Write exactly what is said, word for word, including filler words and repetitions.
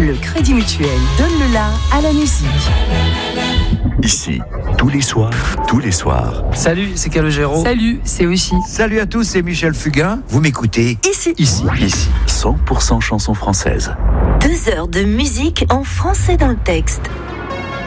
Le Crédit Mutuel donne le la à la musique. Ici, tous les soirs, tous les soirs. Salut, c'est Calogero. Salut, c'est Oshi. Salut à tous, c'est Michel Fugain. Vous m'écoutez Ici. Ici, ici, cent pour cent chansons françaises. Deux heures de musique en français dans le texte.